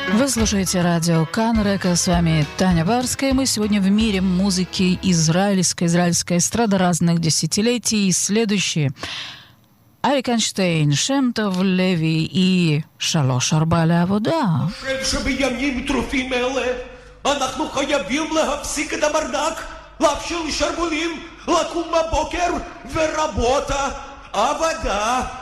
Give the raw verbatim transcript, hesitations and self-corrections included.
Вы слушаете радио Канрека, с вами Таня Барская. Мы сегодня в мире музыки израильской, израильской эстрады разных десятилетий. И следующие: אריק איינשטיין, שם טוב לוי и שלוש ארבע לעבודה. חושב שבימים טרופים אלה אנחנו חייבים להפסיק את הברדק, להפשיל שרוולים, לקום בבוקר ורבותה, עבודה.